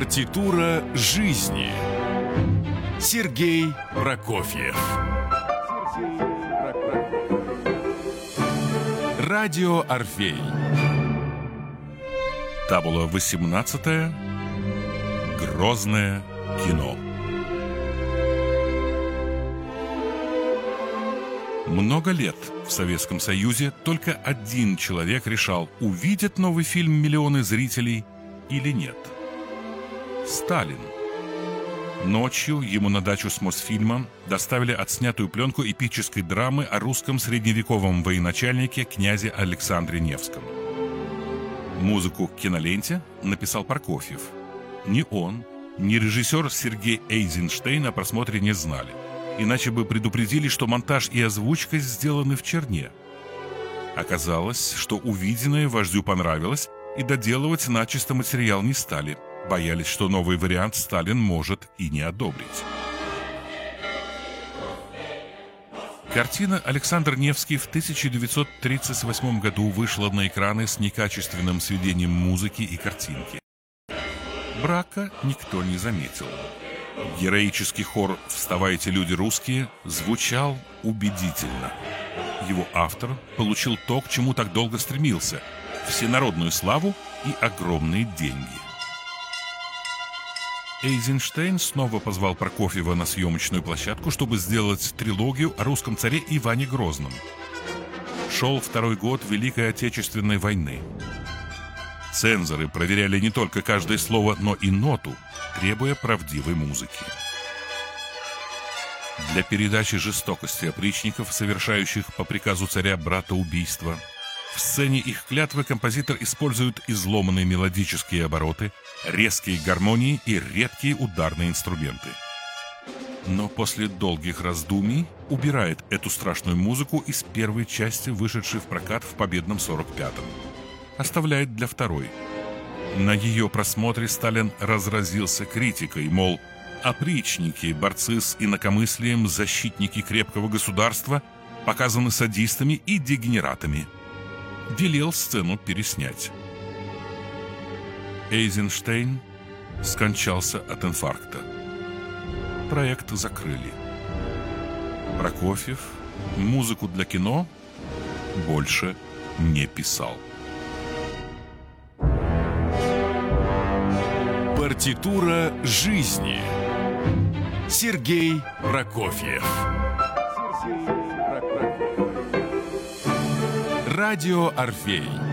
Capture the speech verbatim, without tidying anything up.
Партитура жизни. Сергей Прокофьев. Радио Орфей. Табула восемнадцатая. Грозное кино. Много лет в Советском Союзе только один человек решал, увидят новый фильм миллионы зрителей или нет. Сталин. Ночью ему на дачу с Мосфильма доставили отснятую пленку эпической драмы о русском средневековом военачальнике князе Александре Невском. Музыку к киноленте написал Прокофьев. Ни он, ни режиссер Сергей Эйзенштейн о просмотре не знали. Иначе бы предупредили, что монтаж и озвучка сделаны в черне. Оказалось, что увиденное вождю понравилось, и доделывать начисто материал не стали. Боялись, что новый вариант Сталин может и не одобрить. Картина «Александр Невский» в тысяча девятьсот тридцать восьмом году вышла на экраны с некачественным сведением музыки и картинки. Брака никто не заметил. Героический хор «Вставайте, люди русские» звучал убедительно. Его автор получил то, к чему так долго стремился – всенародную славу и огромные деньги. Эйзенштейн снова позвал Прокофьева на съемочную площадку, чтобы сделать трилогию о русском царе Иване Грозном. Шел второй год Великой Отечественной войны. Цензоры проверяли не только каждое слово, но и ноту, требуя правдивой музыки. Для передачи жестокости опричников, совершающих по приказу царя братоубийство, в сцене их клятвы композитор использует изломанные мелодические обороты, резкие гармонии и редкие ударные инструменты. Но после долгих раздумий убирает эту страшную музыку из первой части, вышедшей в прокат в победном сорок пятом. Оставляет для второй. На ее просмотре Сталин разразился критикой, мол, опричники, борцы с инакомыслием, защитники крепкого государства, показаны садистами и дегенератами. Велел сцену переснять. Эйзенштейн скончался от инфаркта. Проект закрыли. Прокофьев музыку для кино больше не писал. Партитура жизни. Сергей Прокофьев. Радио Орфей.